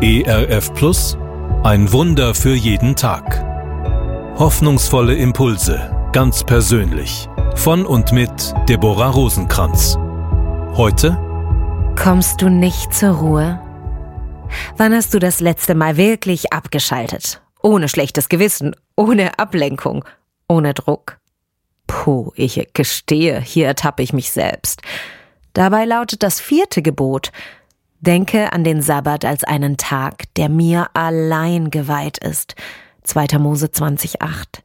ERF Plus, ein Wunder für jeden Tag. Hoffnungsvolle Impulse, ganz persönlich. Von und mit Deborah Rosenkranz. Heute: Kommst du nicht zur Ruhe? Wann hast du das letzte Mal wirklich abgeschaltet? Ohne schlechtes Gewissen, ohne Ablenkung, ohne Druck. Puh, ich gestehe, hier ertappe ich mich selbst. Dabei lautet das 4. Gebot: Denke an den Sabbat als einen Tag, der mir allein geweiht ist. 2. Mose 20,8.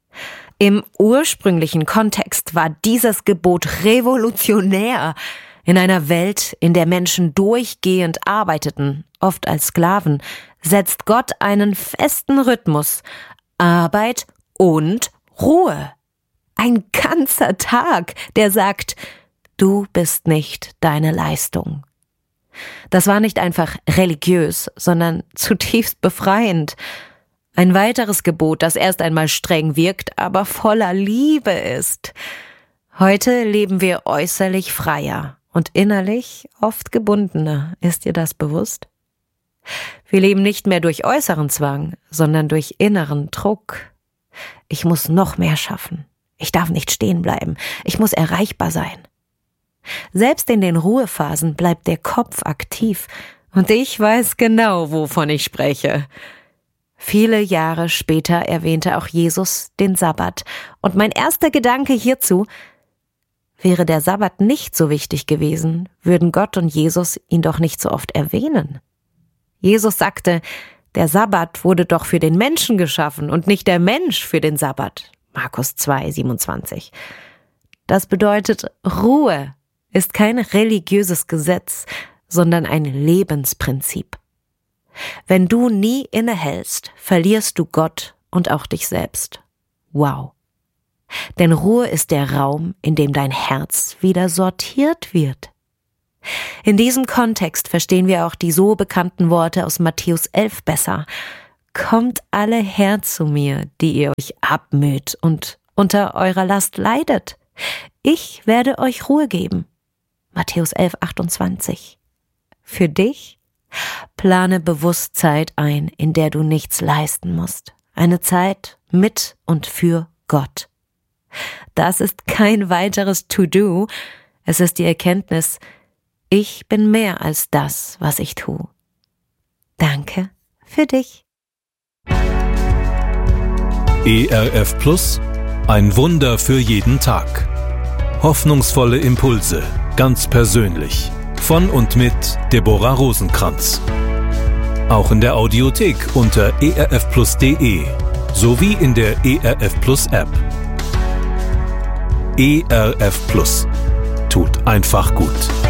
Im ursprünglichen Kontext war dieses Gebot revolutionär. In einer Welt, in der Menschen durchgehend arbeiteten, oft als Sklaven, setzt Gott einen festen Rhythmus: Arbeit und Ruhe. Ein ganzer Tag, der sagt, du bist nicht deine Leistung. Das war nicht einfach religiös, sondern zutiefst befreiend. Ein weiteres Gebot, das erst einmal streng wirkt, aber voller Liebe ist. Heute leben wir äußerlich freier und innerlich oft gebundener. Ist dir das bewusst? Wir leben nicht mehr durch äußeren Zwang, sondern durch inneren Druck. Ich muss noch mehr schaffen. Ich darf nicht stehen bleiben. Ich muss erreichbar sein. Selbst in den Ruhephasen bleibt der Kopf aktiv. Und ich weiß genau, wovon ich spreche. Viele Jahre später erwähnte auch Jesus den Sabbat. Und mein erster Gedanke hierzu: Wäre der Sabbat nicht so wichtig gewesen, würden Gott und Jesus ihn doch nicht so oft erwähnen. Jesus sagte, der Sabbat wurde doch für den Menschen geschaffen und nicht der Mensch für den Sabbat. Markus 2,27. Das bedeutet, Ruhe ist kein religiöses Gesetz, sondern ein Lebensprinzip. Wenn du nie innehältst, verlierst du Gott und auch dich selbst. Wow. Denn Ruhe ist der Raum, in dem dein Herz wieder sortiert wird. In diesem Kontext verstehen wir auch die so bekannten Worte aus Matthäus 11 besser. Kommt alle her zu mir, die ihr euch abmüht und unter eurer Last leidet. Ich werde euch Ruhe geben. Matthäus 11,28. Für dich? Plane bewusst Zeit ein, in der du nichts leisten musst. Eine Zeit mit und für Gott. Das ist kein weiteres To-Do. Es ist die Erkenntnis, ich bin mehr als das, was ich tue. Danke für dich. ERF Plus, ein Wunder für jeden Tag. Hoffnungsvolle Impulse, ganz persönlich. Von und mit Deborah Rosenkranz. Auch in der Audiothek unter erfplus.de sowie in der ERF Plus App. ERF Plus. Tut einfach gut.